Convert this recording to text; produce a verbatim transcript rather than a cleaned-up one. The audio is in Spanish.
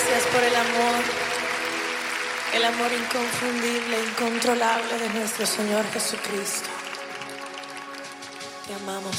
Gracias por el amor, el amor inconfundible, incontrolable de nuestro Señor Jesucristo. Te amamos.